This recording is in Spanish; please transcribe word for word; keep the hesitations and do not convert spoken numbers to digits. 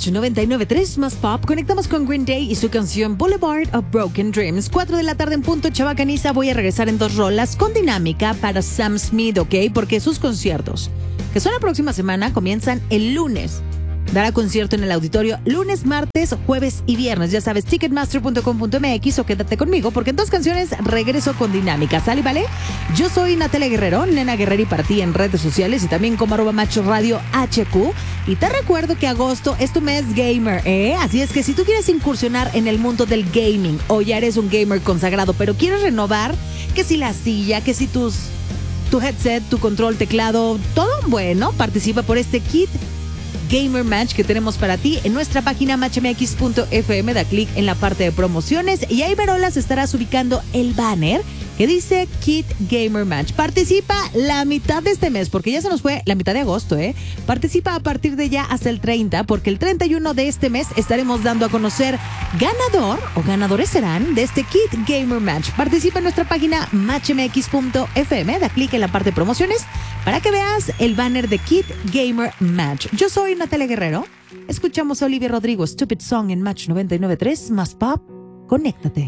Match noventa y nueve punto tres más pop. Conectamos con Green Day y su canción Boulevard of Broken Dreams. cuatro de la tarde en punto, Chabacaniza. Voy a regresar en dos rolas con dinámica para Sam Smith, ¿ok? Porque sus conciertos, que son la próxima semana, comienzan el lunes. Dará concierto en el auditorio lunes, martes, jueves y viernes. Ya sabes, ticketmaster punto com punto m x o quédate conmigo porque en dos canciones regreso con dinámica. ¿Sale, vale? Yo soy Natalia Guerrero, Nena Guerrero, y para ti en redes sociales y también como arroba macho radio H Q. Y te recuerdo que agosto es tu mes gamer, ¿eh? Así es que si tú quieres incursionar en el mundo del gaming o ya eres un gamer consagrado, pero quieres renovar, que si la silla, que si tus, tu headset, tu control, teclado, todo bueno, participa por este kit Gamer Match que tenemos para ti en nuestra página match m x punto f m. Da clic en la parte de promociones y ahí, Verolas, estarás ubicando el banner que dice Kit Gamer Match. Participa la mitad de este mes, porque ya se nos fue la mitad de agosto, ¿eh? Participa a partir de ya hasta el treinta, porque el treinta y uno de este mes estaremos dando a conocer ganador o ganadores serán de este Kit Gamer Match. Participa en nuestra página match m x punto f m, da clic en la parte de promociones para que veas el banner de Kit Gamer Match. Yo soy Natalia Guerrero. Escuchamos a Olivia Rodrigo, Stupid Song en Match noventa y nueve punto tres más pop. Conéctate.